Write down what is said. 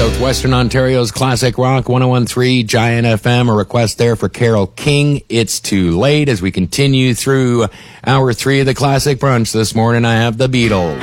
South Western Ontario's Classic Rock 101.3 Giant FM. A request there for Carole King, It's Too Late. As we continue through hour 3 of the Classic Brunch this morning, I have the Beatles.